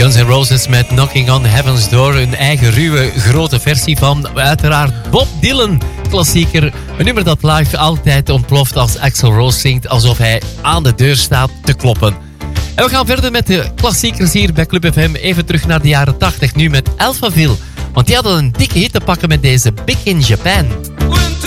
Guns N' Roses met Knocking on Heaven's Door. Een eigen ruwe, grote versie van uiteraard Bob Dylan. Klassieker. Een nummer dat live altijd ontploft als Axl Rose zingt alsof hij aan de deur staat te kloppen. En we gaan verder met de klassiekers hier bij Club FM. Even terug naar de jaren 80 nu met Alphaville. Want die hadden een dikke hit te pakken met deze Big in Japan.